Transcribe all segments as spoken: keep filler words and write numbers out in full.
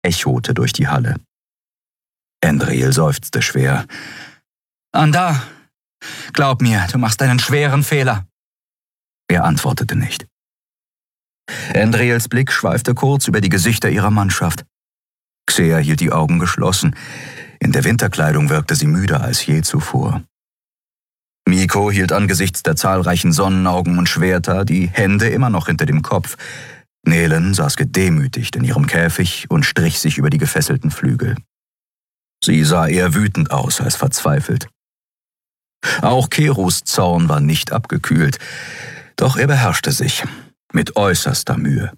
echote durch die Halle. Endril seufzte schwer. »Andar, glaub mir, du machst einen schweren Fehler.« Er antwortete nicht. Endrils Blick schweifte kurz über die Gesichter ihrer Mannschaft. Xea hielt die Augen geschlossen. In der Winterkleidung wirkte sie müder als je zuvor. Miko hielt angesichts der zahlreichen Sonnenaugen und Schwerter die Hände immer noch hinter dem Kopf. Nelen saß gedemütigt in ihrem Käfig und strich sich über die gefesselten Flügel. Sie sah eher wütend aus als verzweifelt. Auch Kerus Zorn war nicht abgekühlt, doch er beherrschte sich, mit äußerster Mühe.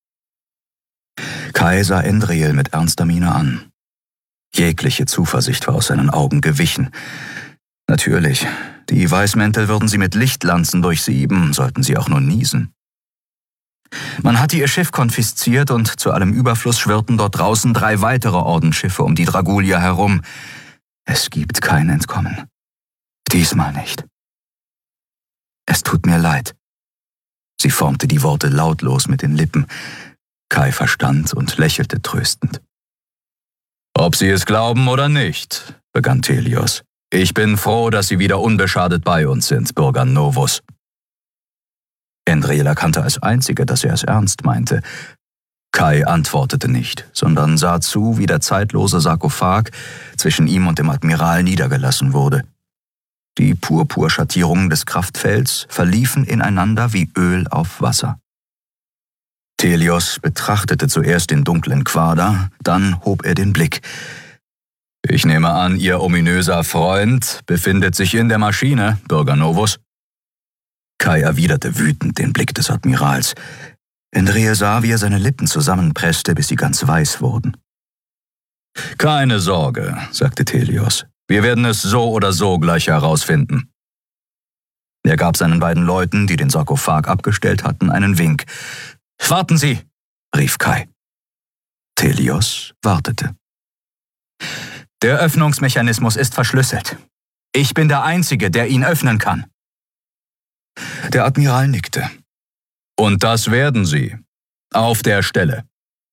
Kai sah Endril mit ernster Miene an. Jegliche Zuversicht war aus seinen Augen gewichen. Natürlich, die Weißmäntel würden sie mit Lichtlanzen durchsieben, sollten sie auch nur niesen. Man hatte ihr Schiff konfisziert und zu allem Überfluss schwirrten dort draußen drei weitere Ordensschiffe um die Dragulia herum. Es gibt kein Entkommen. Diesmal nicht. Es tut mir leid. Sie formte die Worte lautlos mit den Lippen. Kai verstand und lächelte tröstend. »Ob Sie es glauben oder nicht«, begann Telios, »ich bin froh, dass Sie wieder unbeschadet bei uns sind, Bürger Novus.« Endril erkannte als Einzige, dass er es ernst meinte. Kai antwortete nicht, sondern sah zu, wie der zeitlose Sarkophag zwischen ihm und dem Admiral niedergelassen wurde. Die Purpurschattierungen des Kraftfelds verliefen ineinander wie Öl auf Wasser. Telios betrachtete zuerst den dunklen Quader, dann hob er den Blick. »Ich nehme an, Ihr ominöser Freund befindet sich in der Maschine, Bürger Novus.« Kai erwiderte wütend den Blick des Admirals. Endril sah, wie er seine Lippen zusammenpresste, bis sie ganz weiß wurden. »Keine Sorge«, sagte Telios. »Wir werden es so oder so gleich herausfinden.« Er gab seinen beiden Leuten, die den Sarkophag abgestellt hatten, einen Wink. »Warten Sie«, rief Kai. Telios wartete. »Der Öffnungsmechanismus ist verschlüsselt. Ich bin der Einzige, der ihn öffnen kann.« Der Admiral nickte. »Und das werden Sie. Auf der Stelle.«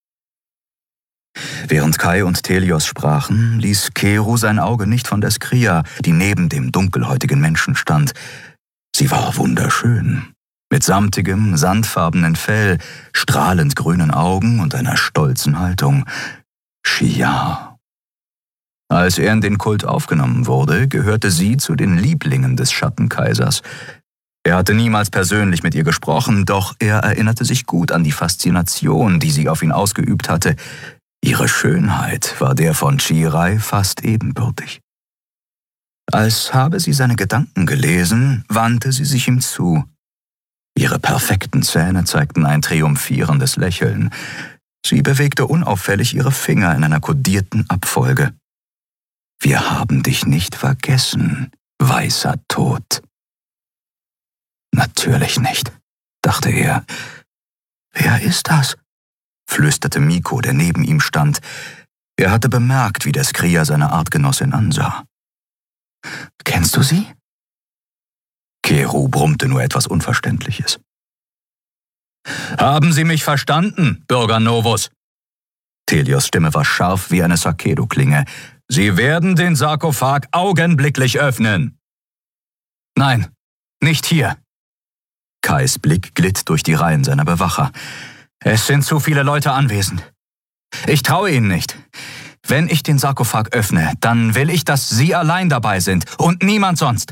Während Kai und Telios sprachen, ließ Keru sein Auge nicht von der Skria, die neben dem dunkelhäutigen Menschen stand. Sie war wunderschön, mit samtigem, sandfarbenen Fell, strahlend grünen Augen und einer stolzen Haltung. Shiar. Als er in den Kult aufgenommen wurde, gehörte sie zu den Lieblingen des Schattenkaisers. Er hatte niemals persönlich mit ihr gesprochen, doch er erinnerte sich gut an die Faszination, die sie auf ihn ausgeübt hatte. Ihre Schönheit war der von Chirai fast ebenbürtig. Als habe sie seine Gedanken gelesen, wandte sie sich ihm zu. Ihre perfekten Zähne zeigten ein triumphierendes Lächeln. Sie bewegte unauffällig ihre Finger in einer kodierten Abfolge. »Wir haben dich nicht vergessen, weißer Tod.« »Natürlich nicht«, dachte er. »Wer ist das?«, flüsterte Miko, der neben ihm stand. Er hatte bemerkt, wie der Skria seine Artgenossin ansah. »Kennst du sie?« Keru brummte nur etwas Unverständliches. »Haben Sie mich verstanden, Bürger Novus?« Telios Stimme war scharf wie eine Sakedo-Klinge. »Sie werden den Sarkophag augenblicklich öffnen.« »Nein, nicht hier.« Kais Blick glitt durch die Reihen seiner Bewacher. »Es sind zu viele Leute anwesend. Ich traue Ihnen nicht. Wenn ich den Sarkophag öffne, dann will ich, dass Sie allein dabei sind und niemand sonst.«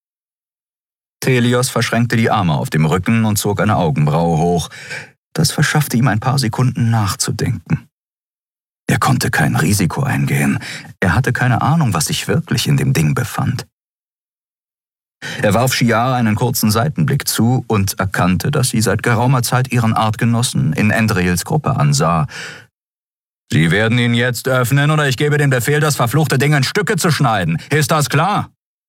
Telios verschränkte die Arme auf dem Rücken und zog eine Augenbraue hoch. Das verschaffte ihm ein paar Sekunden nachzudenken. Er konnte kein Risiko eingehen. Er hatte keine Ahnung, was sich wirklich in dem Ding befand. Er warf Shiar einen kurzen Seitenblick zu und erkannte, dass sie seit geraumer Zeit ihren Artgenossen in Endrils Gruppe ansah. »Sie werden ihn jetzt öffnen, oder ich gebe den Befehl, das verfluchte Ding in Stücke zu schneiden. Ist das klar?«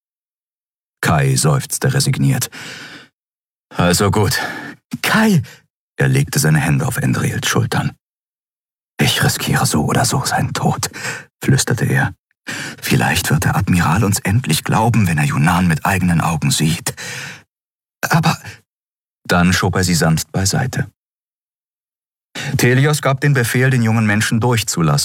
Kai seufzte resigniert. »Also gut.« »Kai!« Er legte seine Hände auf Endrils Schultern. »Ich riskiere so oder so seinen Tod«, flüsterte er. »Vielleicht wird der Admiral uns endlich glauben, wenn er Yunnan mit eigenen Augen sieht. Aber…« Dann schob er sie sanft beiseite. Telios gab den Befehl, den jungen Menschen durchzulassen.